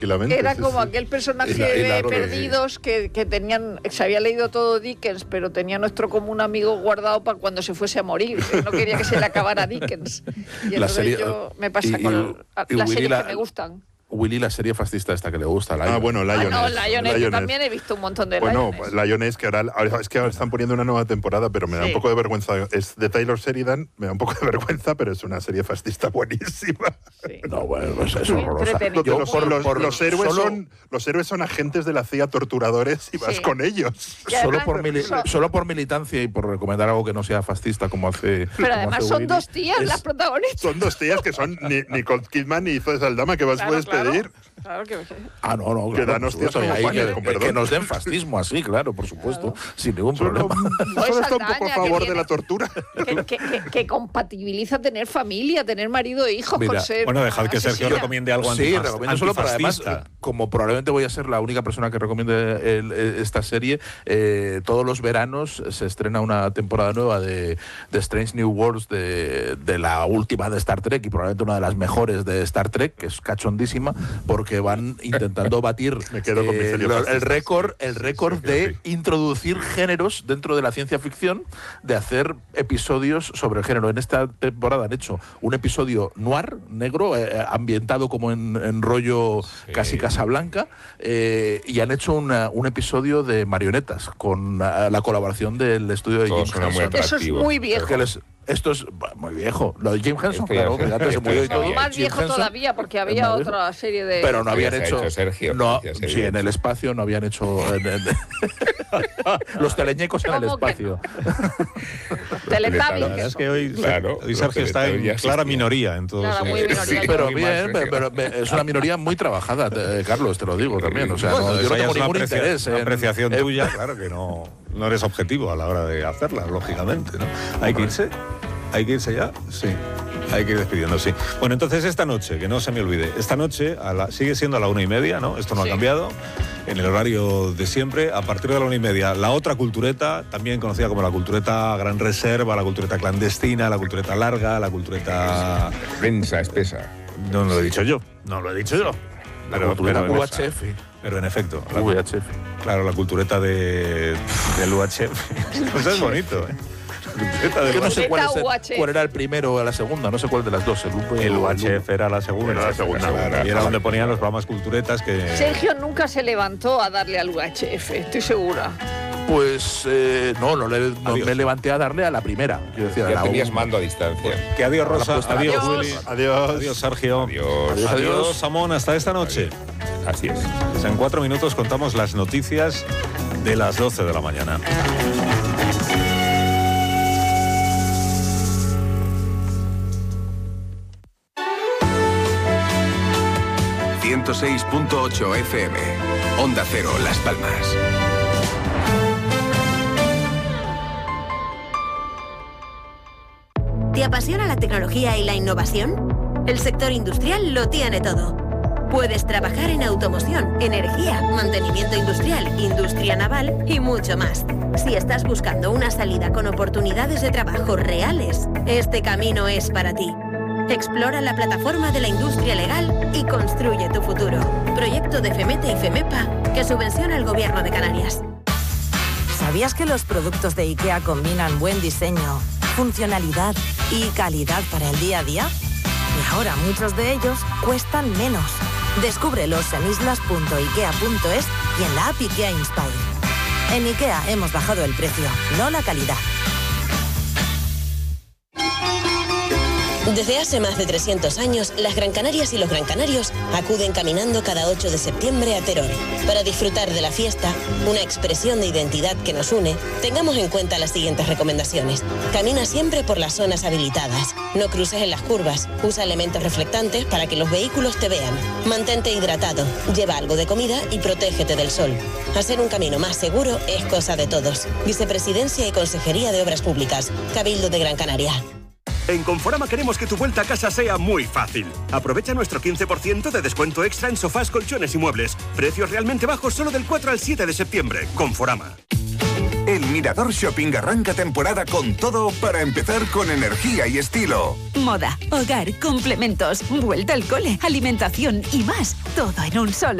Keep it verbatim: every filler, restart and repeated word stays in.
Era sí, como sí. aquel personaje y la, y la de Perdidos que, que tenían, se había leído todo Dickens, pero tenía nuestro común amigo guardado para cuando se fuese a morir. Que no quería que se le acabara Dickens. Y la entonces serie, yo me pasa y, con y, las y series la, que me gustan. Willy, la serie fascista esta que le gusta. Lion. Ah, bueno, Lioness. Ah, no, Lioness, Lioness. yo también he visto un montón de bueno, Lioness. Bueno, Lioness, que ahora, ahora es que ahora están poniendo una nueva temporada, pero me da sí. un poco de vergüenza. Es de Taylor Sheridan, me da un poco de vergüenza, pero es una serie fascista buenísima. Sí. No, bueno, pues es Muy horrorosa. entretenido. Yo, Yo, por los, por los, héroes solo, son, los héroes son agentes de la C I A torturadores y vas Sí. con ellos. Y además, solo, por mili, so, solo por militancia y por recomendar algo que no sea fascista como hace. Pero como además hace son Willy, dos tías es, las protagonistas. Son dos tías que son ni, Nicole Kidman y Zoe Saldana, que vas Claro, puedes claro. pedir. Claro que Ah, no, no, Que claro, dan por hostias supuesto, como ahí Juan, que, con que, perdón. que nos den fascismo así, claro, por supuesto, Claro. sin ningún Solo, problema. solo está un Saldaña, poco a que favor de tiene- la tortura. Que, que, que, que compatibiliza tener familia, tener marido e hijos Mira, con ser. Bueno, dejad que Sergio asesina. recomiende algo Sí, antifas- recomiendo solo, pero además, antifascista. como probablemente voy a ser la única persona que recomiende el, el, esta serie, eh, todos los veranos se estrena una temporada nueva de, de Strange New Worlds, de, de la última de Star Trek y probablemente una de las mejores de Star Trek, que es cachondísima, porque van intentando batir Me quedo con mi eh, serie lo- fascista. el récord el récord Sí, sí, de sí. introducir géneros dentro de la ciencia ficción, de hacer episodios sobre el género. En esta temporada han hecho un episodio noir, negro, eh, ambientado como en, en rollo Sí. casi Casablanca, eh, y han hecho una, un episodio de marionetas con la, la colaboración del estudio de Todo Jim suena muy Henson. Eso es atractivo. muy viejo. Que les- esto es bah, muy viejo. Lo de Jim Henson, Esto ya claro, sé, fíjate, se esto murió y ya todo. sabía. Más Jim viejo Henson, todavía, porque es había más viejo. otra serie de. Pero no Ya habían se ha hecho, hecho Sergio, no, ya se sí, había en el hecho. espacio no habían hecho en- en- los teleñecos en el ¿Cómo que espacio. Teletubbies. La verdad es que hoy, Claro, hoy los Sergio está en Teletubbies ya clara existían. minoría en todo Claro, eso. muy minoría. Sí, Pero muy bien, mal, pero, pero es una minoría muy trabajada, eh, Carlos, te lo digo también. O sea, Bueno, no, yo esa no ya tengo es una ningún aprecia- interés una en- apreciación en- tuya, claro que no, no eres objetivo a la hora de hacerla, lógicamente, ¿no? Hay que irse, hay que irse ya, sí. Hay que ir despidiendo, sí. Bueno, entonces esta noche, que no se me olvide, esta noche a la, sigue siendo a la una y media, ¿no? Esto no Sí. ha cambiado, en el horario de siempre, a partir de la una y media, la otra cultureta, también conocida como la cultureta Gran Reserva, la cultureta clandestina, la cultureta larga, la cultureta... Densa, espesa. No lo he dicho yo, no lo he dicho yo. La Pero, cultura pero en U esa- H F. pero en efecto, la, V H F. claro, la cultureta de, del U H F. Eso es bonito, ¿eh? Cultureta del Yo no sé cuál, es Cultureta el- U H F. cuál era el primero o la segunda, no sé cuál de las dos. El, U- El o U H F era la segunda. Era la segunda, Y era donde ponían los programas culturetas que... Sergio nunca se levantó a darle al U H F, estoy segura. Pues eh, no, no, le- no Adiós. me levanté a darle a la primera. Quiero decir, a Ya la tenías un- mando a distancia. Que adiós, Rosa. puesta. Adiós, Adiós. Willy. Adiós. Adiós, Sergio. Adiós. Adiós. Adiós, Samón. Hasta esta noche. Así es. Pues en cuatro minutos contamos las noticias de las doce de la mañana. ciento seis punto ocho F M. Onda Cero, Las Palmas. ¿Te apasiona la tecnología y la innovación? El sector industrial lo tiene todo. Puedes trabajar en automoción, energía, mantenimiento industrial, industria naval y mucho más. Si estás buscando una salida con oportunidades de trabajo reales, este camino es para ti. Explora la plataforma de la industria legal y construye tu futuro. Proyecto de FEMETE y FEMEPA que subvenciona el Gobierno de Canarias. ¿Sabías que los productos de IKEA combinan buen diseño, funcionalidad y calidad para el día a día? Y ahora muchos de ellos cuestan menos. Descúbrelos en islas punto ikea punto es y en la app IKEA Inspire. En IKEA hemos bajado el precio, no la calidad. Desde hace más de trescientos años, las Gran Canarias y los Gran Canarios acuden caminando cada ocho de septiembre a Teror. Para disfrutar de la fiesta, una expresión de identidad que nos une, tengamos en cuenta las siguientes recomendaciones. Camina siempre por las zonas habilitadas. No cruces en las curvas. Usa elementos reflectantes para que los vehículos te vean. Mantente hidratado. Lleva algo de comida y protégete del sol. Hacer un camino más seguro es cosa de todos. Vicepresidencia y Consejería de Obras Públicas. Cabildo de Gran Canaria. En Conforama queremos que tu vuelta a casa sea muy fácil. Aprovecha nuestro quince por ciento de descuento extra en sofás, colchones y muebles. Precios realmente bajos solo del cuatro al siete de septiembre. Conforama. El Mirador Shopping arranca temporada con todo para empezar con energía y estilo. Moda, hogar, complementos, vuelta al cole, alimentación y más. Todo en un solo